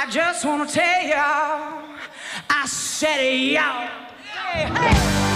I just wanna tell y'all, I said it, y'all. Hey, hey.